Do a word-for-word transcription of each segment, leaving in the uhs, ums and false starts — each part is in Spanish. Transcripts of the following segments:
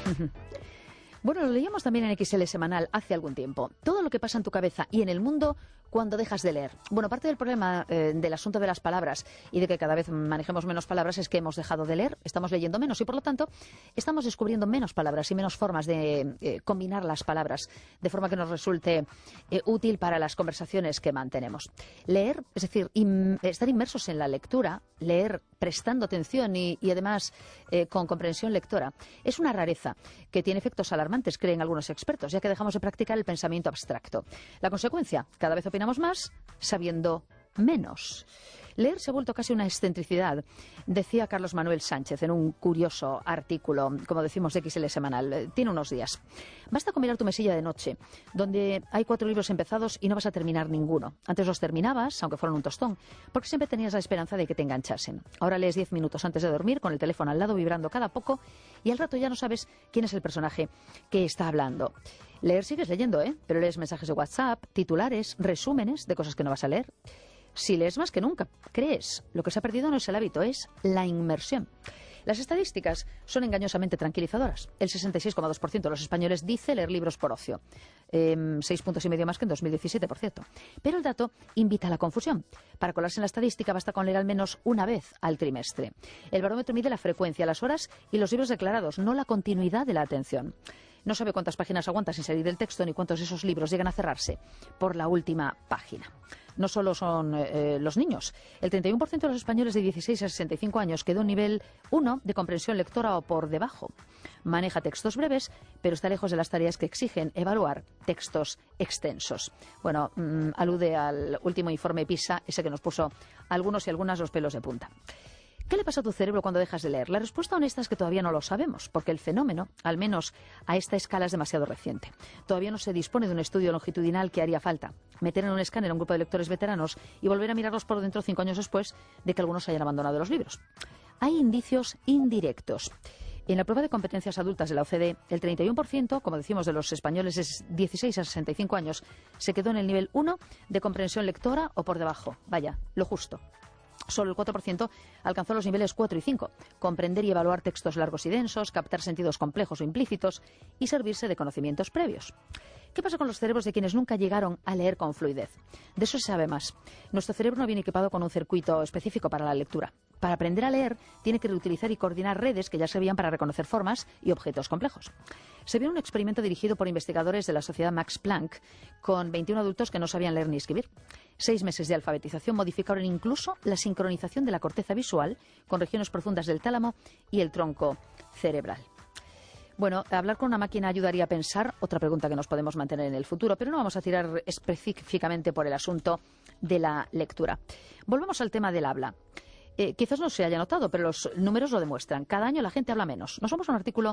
Bueno, lo leíamos también en X L Semanal hace algún tiempo. Todo lo que pasa en tu cabeza y en el mundo cuando dejas de leer. Bueno, parte del problema eh, del asunto de las palabras y de que cada vez manejemos menos palabras es que hemos dejado de leer, estamos leyendo menos y por lo tanto estamos descubriendo menos palabras y menos formas de eh, combinar las palabras de forma que nos resulte eh, útil para las conversaciones que mantenemos. Leer, es decir, im, estar inmersos en la lectura, leer prestando atención y, y además eh, con comprensión lectora, es una rareza que tiene efectos alarmantes, creen algunos expertos, ya que dejamos de practicar el pensamiento abstracto. La consecuencia, cada vez opinamos más sabiendo menos. Leer se ha vuelto casi una excentricidad, decía Carlos Manuel Sánchez en un curioso artículo, como decimos, de X L Semanal. Tiene unos días. Basta con mirar tu mesilla de noche, donde hay cuatro libros empezados y no vas a terminar ninguno. Antes los terminabas, aunque fueran un tostón, porque siempre tenías la esperanza de que te enganchasen. Ahora lees diez minutos antes de dormir, con el teléfono al lado vibrando cada poco, y al rato ya no sabes quién es el personaje que está hablando. Leer sigues leyendo, ¿eh? Pero lees mensajes de WhatsApp, titulares, resúmenes de cosas que no vas a leer. Si lees más que nunca, crees. Lo que se ha perdido no es el hábito, es la inmersión. Las estadísticas son engañosamente tranquilizadoras. El sesenta y seis coma dos por ciento de los españoles dice leer libros por ocio. Eh, seis puntos y medio más que en dos mil diecisiete, por cierto. Pero el dato invita a la confusión. Para colarse en la estadística basta con leer al menos una vez al trimestre. El barómetro mide la frecuencia, las horas y los libros declarados, no la continuidad de la atención. No sabe cuántas páginas aguanta sin salir del texto ni cuántos de esos libros llegan a cerrarse por la última página. No solo son eh, los niños. El treinta y uno por ciento de los españoles de dieciséis a sesenta y cinco años quedó en nivel uno de comprensión lectora o por debajo. Maneja textos breves, pero está lejos de las tareas que exigen evaluar textos extensos. Bueno, mmm, alude al último informe PISA, ese que nos puso algunos y algunas los pelos de punta. ¿Qué le pasa a tu cerebro cuando dejas de leer? La respuesta honesta es que todavía no lo sabemos, porque el fenómeno, al menos a esta escala, es demasiado reciente. Todavía no se dispone de un estudio longitudinal que haría falta. Meter en un escáner a un grupo de lectores veteranos y volver a mirarlos por dentro cinco años después de que algunos hayan abandonado los libros. Hay indicios indirectos. En la prueba de competencias adultas de la O C D E, el treinta y uno por ciento, como decimos, de los españoles de dieciséis a sesenta y cinco años se quedó en el nivel uno de comprensión lectora o por debajo. Vaya, lo justo. Solo el cuatro por ciento alcanzó los niveles cuatro y cinco, comprender y evaluar textos largos y densos, captar sentidos complejos o implícitos y servirse de conocimientos previos. ¿Qué pasa con los cerebros de quienes nunca llegaron a leer con fluidez? De eso se sabe más. Nuestro cerebro no viene equipado con un circuito específico para la lectura. Para aprender a leer, tiene que reutilizar y coordinar redes que ya servían para reconocer formas y objetos complejos. Se vio un experimento dirigido por investigadores de la Sociedad Max Planck con veintiún adultos que no sabían leer ni escribir. Seis meses de alfabetización modificaron incluso la sincronización de la corteza visual con regiones profundas del tálamo y el tronco cerebral. Bueno, hablar con una máquina ayudaría a pensar, otra pregunta que nos podemos mantener en el futuro, pero no vamos a tirar específicamente por el asunto de la lectura. Volvemos al tema del habla. Eh, quizás no se haya notado, pero los números lo demuestran. Cada año la gente habla menos. Nos vamos a un artículo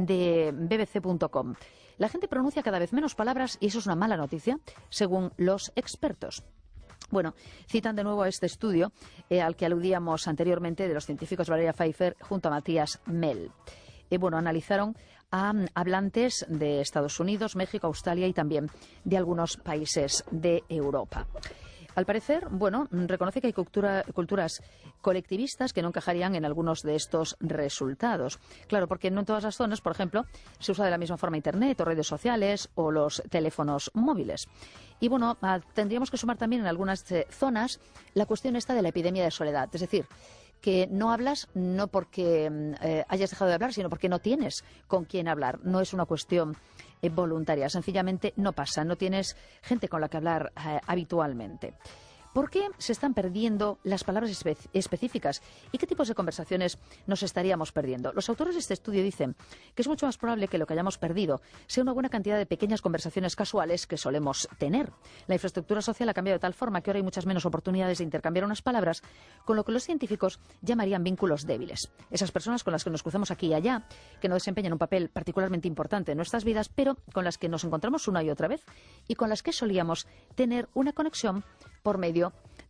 de B B C punto com. La gente pronuncia cada vez menos palabras y eso es una mala noticia, según los expertos. Bueno, citan de nuevo a este estudio eh, al que aludíamos anteriormente de los científicos Valeria Pfeiffer junto a Matías Mell. Eh, bueno, analizaron a um, hablantes de Estados Unidos, México, Australia y también de algunos países de Europa. Al parecer, bueno, reconoce que hay cultura, culturas colectivistas que no encajarían en algunos de estos resultados. Claro, porque no en todas las zonas, por ejemplo, se usa de la misma forma Internet o redes sociales o los teléfonos móviles. Y bueno, ah, tendríamos que sumar también en algunas eh, zonas la cuestión esta de la epidemia de soledad. Es decir, que no hablas no porque eh, hayas dejado de hablar, sino porque no tienes con quién hablar. No es una cuestión eh, voluntaria, sencillamente no pasa, no tienes gente con la que hablar eh, habitualmente. ¿Por qué se están perdiendo las palabras espe- específicas? ¿Y qué tipos de conversaciones nos estaríamos perdiendo? Los autores de este estudio dicen que es mucho más probable que lo que hayamos perdido sea una buena cantidad de pequeñas conversaciones casuales que solemos tener. La infraestructura social ha cambiado de tal forma que ahora hay muchas menos oportunidades de intercambiar unas palabras, con lo que los científicos llamarían vínculos débiles. Esas personas con las que nos cruzamos aquí y allá, que no desempeñan un papel particularmente importante en nuestras vidas, pero con las que nos encontramos una y otra vez y con las que solíamos tener una conexión por medio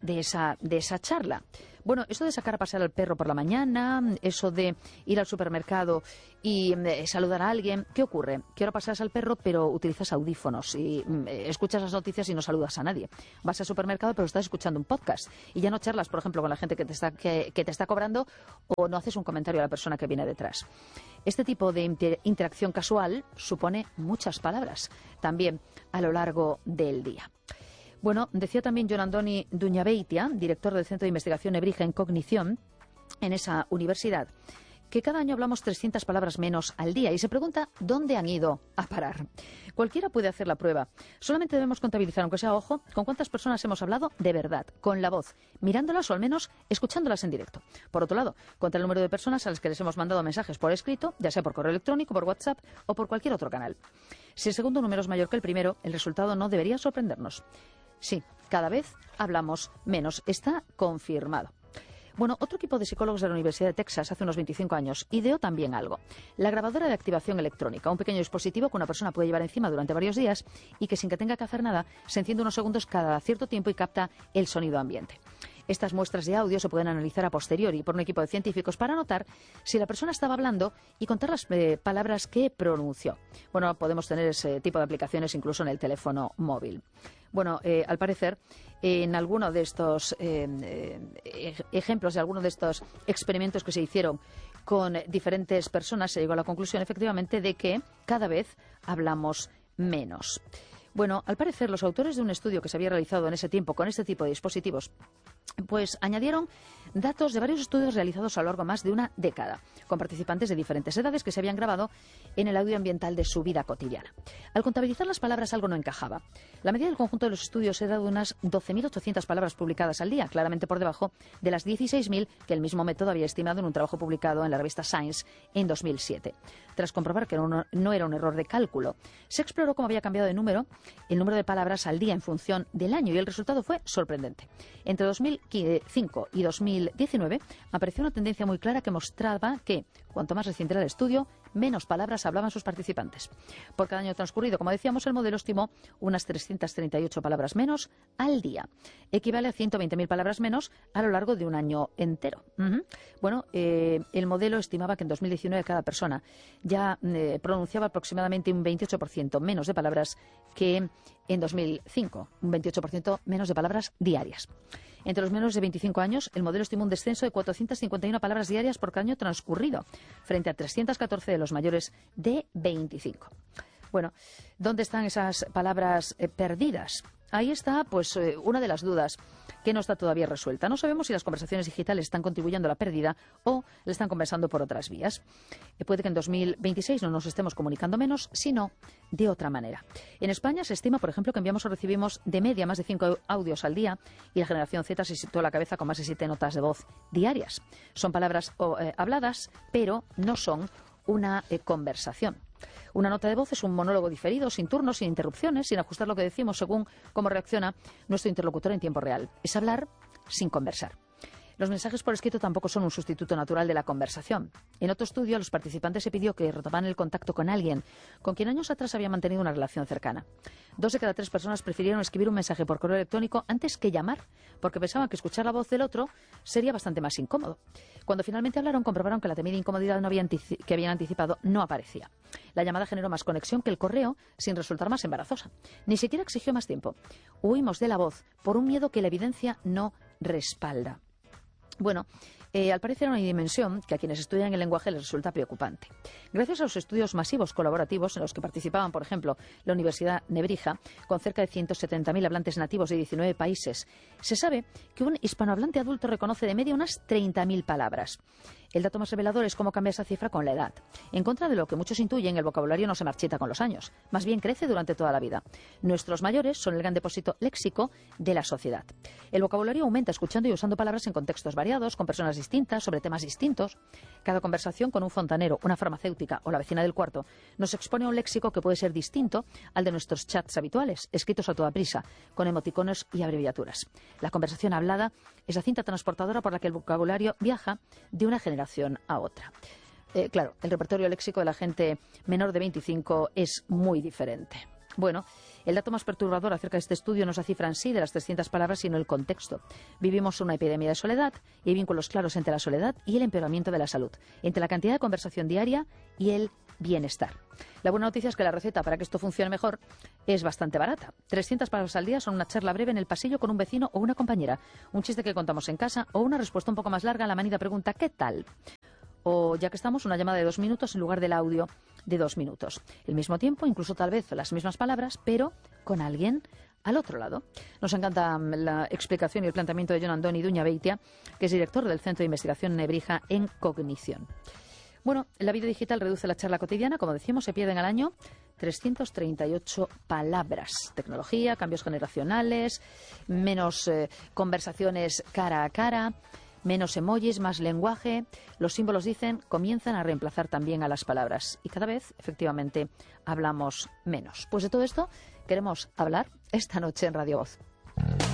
de esa, de esa charla. Bueno, eso de sacar a pasear al perro por la mañana, eso de ir al supermercado y eh, saludar a alguien, ¿qué ocurre? Que ahora paseas al perro pero utilizas audífonos y eh, escuchas las noticias y no saludas a nadie. Vas al supermercado pero estás escuchando un podcast y ya no charlas, por ejemplo, con la gente que te está, que, que te está cobrando o no haces un comentario a la persona que viene detrás. Este tipo de inter interacción casual supone muchas palabras también a lo largo del día. Bueno, decía también Jon Andoni Duñabeitia, director del Centro de Investigación Nebrija en Cognición, en esa universidad, que cada año hablamos trescientas palabras menos al día y se pregunta dónde han ido a parar. Cualquiera puede hacer la prueba. Solamente debemos contabilizar, aunque sea ojo, con cuántas personas hemos hablado de verdad, con la voz, mirándolas o al menos escuchándolas en directo. Por otro lado, contra el número de personas a las que les hemos mandado mensajes por escrito, ya sea por correo electrónico, por WhatsApp o por cualquier otro canal. Si el segundo número es mayor que el primero, el resultado no debería sorprendernos. Sí, cada vez hablamos menos. Está confirmado. Bueno, otro equipo de psicólogos de la Universidad de Texas hace unos veinticinco años ideó también algo. La grabadora de activación electrónica, un pequeño dispositivo que una persona puede llevar encima durante varios días y que sin que tenga que hacer nada se enciende unos segundos cada cierto tiempo y capta el sonido ambiente. Estas muestras de audio se pueden analizar a posteriori por un equipo de científicos para notar si la persona estaba hablando y contar las eh, palabras que pronunció. Bueno, podemos tener ese tipo de aplicaciones incluso en el teléfono móvil. Bueno, eh, al parecer, en alguno de estos eh, eh, ejemplos, de alguno de estos experimentos que se hicieron con diferentes personas, se llegó a la conclusión, efectivamente, de que cada vez hablamos menos. Bueno, al parecer, los autores de un estudio que se había realizado en ese tiempo con este tipo de dispositivos, pues añadieron datos de varios estudios realizados a lo largo de más de una década, con participantes de diferentes edades que se habían grabado en el audio ambiental de su vida cotidiana. Al contabilizar las palabras algo no encajaba. La media del conjunto de los estudios era de unas doce mil ochocientas palabras publicadas al día, claramente por debajo de las dieciséis mil que el mismo método había estimado en un trabajo publicado en la revista Science en dos mil siete. Tras comprobar que no, no era un error de cálculo, se exploró cómo había cambiado de número el número de palabras al día en función del año y el resultado fue sorprendente. Entre dos mil cinco y dos mil diecinueve apareció una tendencia muy clara que mostraba que, cuanto más reciente era el estudio, menos palabras hablaban sus participantes. Por cada año transcurrido, como decíamos, el modelo estimó unas trescientas treinta y ocho palabras menos al día. Equivale a ciento veinte mil palabras menos a lo largo de un año entero. Uh-huh. Bueno, eh, el modelo estimaba que en dos mil diecinueve cada persona ya eh, pronunciaba aproximadamente un veintiocho por ciento menos de palabras que en dos mil cinco, un veintiocho por ciento menos de palabras diarias. Entre los menores de veinticinco años, el modelo estimó un descenso de cuatrocientas cincuenta y una palabras diarias por cada año transcurrido, frente a trescientas catorce de los mayores de veinticinco. Bueno, ¿dónde están esas palabras eh, perdidas? Ahí está, pues, eh, una de las dudas que no está todavía resuelta. No sabemos si las conversaciones digitales están contribuyendo a la pérdida o le están compensando por otras vías. Eh, puede que en dos mil veintiséis no nos estemos comunicando menos, sino de otra manera. En España se estima, por ejemplo, que enviamos o recibimos de media más de cinco audios al día y la generación Z se situó a la cabeza con más de siete notas de voz diarias. Son palabras oh, eh, habladas, pero no son una eh, conversación. Una nota de voz es un monólogo diferido, sin turnos, sin interrupciones, sin ajustar lo que decimos según cómo reacciona nuestro interlocutor en tiempo real. Es hablar sin conversar. Los mensajes por escrito tampoco son un sustituto natural de la conversación. En otro estudio, a los participantes se pidió que retomaran el contacto con alguien con quien años atrás habían mantenido una relación cercana. Dos de cada tres personas prefirieron escribir un mensaje por correo electrónico antes que llamar, porque pensaban que escuchar la voz del otro sería bastante más incómodo. Cuando finalmente hablaron, comprobaron que la temida incomodidad no había que habían anticipado no aparecía. La llamada generó más conexión que el correo, sin resultar más embarazosa. Ni siquiera exigió más tiempo. Huimos de la voz por un miedo que la evidencia no respalda. Bueno, eh, al parecer hay una dimensión que a quienes estudian el lenguaje les resulta preocupante. Gracias a los estudios masivos colaborativos en los que participaban, por ejemplo, la Universidad Nebrija, con cerca de ciento setenta mil hablantes nativos de diecinueve países, se sabe que un hispanohablante adulto reconoce de media unas treinta mil palabras. El dato más revelador es cómo cambia esa cifra con la edad. En contra de lo que muchos intuyen, el vocabulario no se marchita con los años, más bien crece durante toda la vida. Nuestros mayores son el gran depósito léxico de la sociedad. El vocabulario aumenta escuchando y usando palabras en contextos variados, con personas distintas, sobre temas distintos. Cada conversación con un fontanero, una farmacéutica o la vecina del cuarto nos expone a un léxico que puede ser distinto al de nuestros chats habituales, escritos a toda prisa, con emoticonos y abreviaturas. La conversación hablada es la cinta transportadora por la que el vocabulario viaja de una generación a otra. Eh, claro, el repertorio léxico de la gente menor de veinticinco es muy diferente. Bueno, El dato más perturbador acerca de este estudio no es la cifra en sí de las trescientas palabras, sino el contexto. Vivimos una epidemia de soledad y hay vínculos claros entre la soledad y el empeoramiento de la salud, entre la cantidad de conversación diaria y el bienestar. La buena noticia es que la receta para que esto funcione mejor es bastante barata. trescientas palabras al día son una charla breve en el pasillo con un vecino o una compañera, un chiste que contamos en casa o una respuesta un poco más larga a la manida pregunta ¿qué tal? O, ya que estamos, una llamada de dos minutos en lugar del audio de dos minutos. El mismo tiempo, incluso tal vez las mismas palabras, pero con alguien al otro lado. Nos encanta la explicación y el planteamiento de Jon Andoni Duñabeitia, que es director del Centro de Investigación Nebrija en Cognición. Bueno, la vida digital reduce la charla cotidiana, como decimos, se pierden al año trescientas treinta y ocho palabras. Tecnología, cambios generacionales, menos eh, conversaciones cara a cara, menos emojis, más lenguaje. Los símbolos, dicen, comienzan a reemplazar también a las palabras. Y cada vez, efectivamente, hablamos menos. Pues de todo esto queremos hablar esta noche en Radio Voz.